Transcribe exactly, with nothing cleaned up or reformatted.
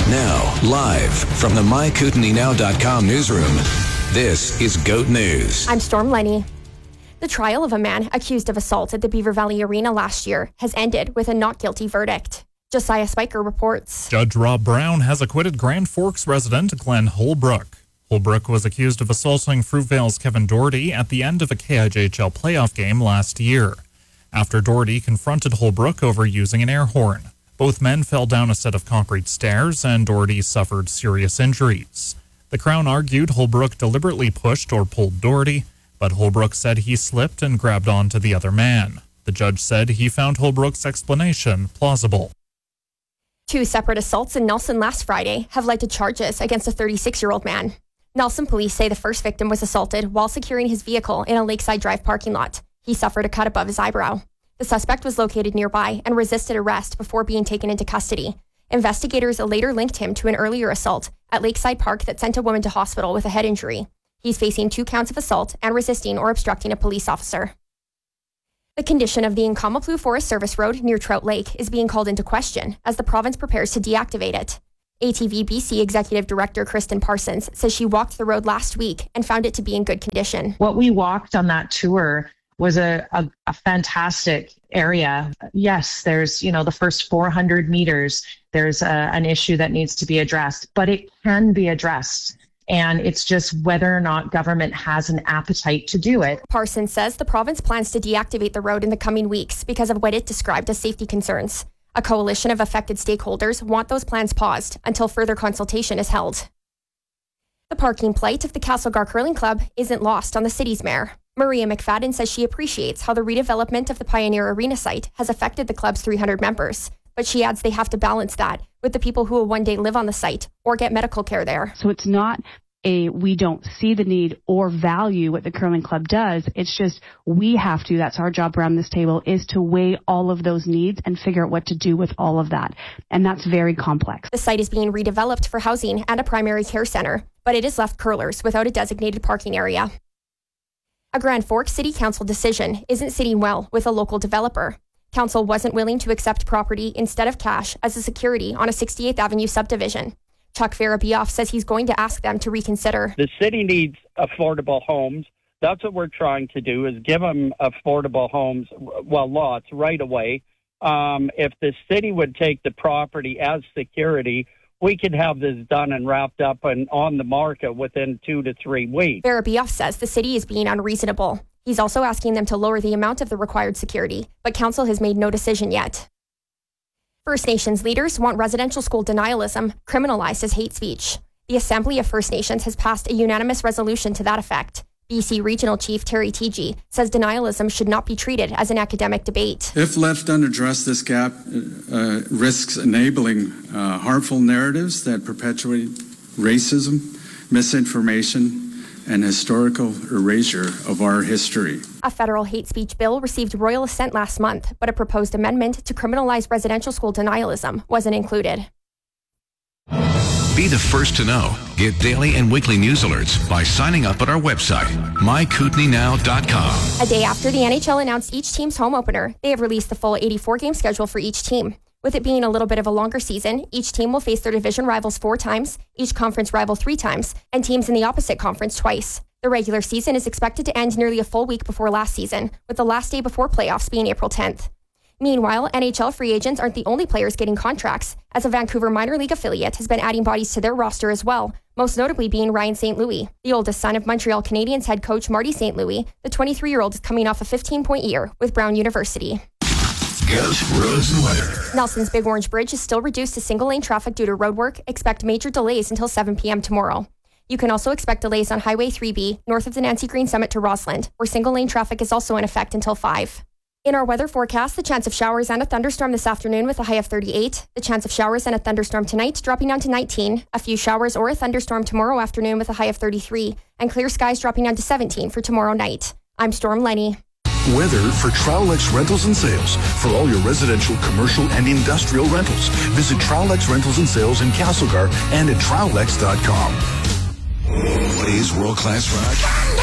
Now, live from the my kootenai now dot com newsroom, this is GOAT News. I'm Storm Lenny. The trial of a man accused of assault at the Beaver Valley Arena last year has ended with a not guilty verdict. Josiah Spiker reports. Judge Rob Brown has acquitted Grand Forks resident Glenn Holbrook. Holbrook was accused of assaulting Fruitvale's Kevin Doherty at the end of a K I J H L playoff game last year, after Doherty confronted Holbrook over using an air horn. Both men fell down a set of concrete stairs, and Doherty suffered serious injuries. The Crown argued Holbrook deliberately pushed or pulled Doherty, but Holbrook said he slipped and grabbed onto the other man. The judge said he found Holbrook's explanation plausible. Two separate assaults in Nelson last Friday have led to charges against a thirty-six-year-old man. Nelson police say the first victim was assaulted while securing his vehicle in a Lakeside Drive parking lot. He suffered a cut above his eyebrow. The suspect was located nearby and resisted arrest before being taken into custody. Investigators later linked him to an earlier assault at Lakeside Park that sent a woman to hospital with a head injury. He's facing two counts of assault and resisting or obstructing a police officer. The condition of the Nkamaplu Forest Service Road near Trout Lake is being called into question as the province prepares to deactivate it. A T V B C Executive Director Kristen Parsons says she walked the road last week and found it to be in good condition. What we walked on that tour was a, a, a fantastic area. Yes, there's, you know, the first four hundred meters, there's a, an issue that needs to be addressed, but it can be addressed. And it's just whether or not government has an appetite to do it. Parsons says the province plans to deactivate the road in the coming weeks because of what it described as safety concerns. A coalition of affected stakeholders want those plans paused until further consultation is held. The parking plight of the Castlegar Curling Club isn't lost on the city's mayor. Maria McFadden says she appreciates how the redevelopment of the Pioneer Arena site has affected the club's three hundred members, but she adds they have to balance that with the people who will one day live on the site or get medical care there. So it's not a we don't see the need or value what the curling club does. It's just we have to, that's our job around this table, is to weigh all of those needs and figure out what to do with all of that. And that's very complex. The site is being redeveloped for housing and a primary care center, but it has left curlers without a designated parking area. A Grand Forks City Council decision isn't sitting well with a local developer. Council wasn't willing to accept property instead of cash as a security on a sixty-eighth Avenue subdivision. Chuck Farabioff says he's going to ask them to reconsider. The city needs affordable homes. That's what we're trying to do, is give them affordable homes, well, lots right away. Um, if the city would take the property as security, we could have this done and wrapped up and on the market within two to three weeks. Farabioff says the city is being unreasonable. He's also asking them to lower the amount of the required security, but council has made no decision yet. First Nations leaders want residential school denialism criminalized as hate speech. The Assembly of First Nations has passed a unanimous resolution to that effect. B C Regional Chief Terry Teegee says denialism should not be treated as an academic debate. If left unaddressed, this gap uh, risks enabling uh, harmful narratives that perpetuate racism, misinformation, and historical erasure of our history. A federal hate speech bill received royal assent last month, but a proposed amendment to criminalize residential school denialism wasn't included. Be the first to know. Get daily and weekly news alerts by signing up at our website, my kootenai now dot com. A day after the N H L announced each team's home opener, they have released the full eighty-four game schedule for each team. With it being a little bit of a longer season, each team will face their division rivals four times, each conference rival three times, and teams in the opposite conference twice. The regular season is expected to end nearly a full week before last season, with the last day before playoffs being April tenth. Meanwhile, N H L free agents aren't the only players getting contracts, as a Vancouver minor league affiliate has been adding bodies to their roster as well, most notably being Ryan Saint Louis. The oldest son of Montreal Canadiens head coach Marty Saint Louis, the twenty-three-year-old is coming off a fifteen-point year with Brown University. GOAT roads and weather. Nelson's Big Orange Bridge is still reduced to single-lane traffic due to roadwork. Expect major delays until seven p.m. tomorrow. You can also expect delays on Highway three B, north of the Nancy Green Summit to Rossland, where single-lane traffic is also in effect until five. In our weather forecast, the chance of showers and a thunderstorm this afternoon with a high of thirty-eight. The chance of showers and a thunderstorm tonight dropping down to nineteen. A few showers or a thunderstorm tomorrow afternoon with a high of thirty-three. And clear skies dropping down to seventeen for tomorrow night. I'm Storm Lenny. Weather for Trowlex Rentals and Sales. For all your residential, commercial, and industrial rentals, visit Trowlex Rentals and Sales in Castlegar and at trowlex dot com. What is world-class rock?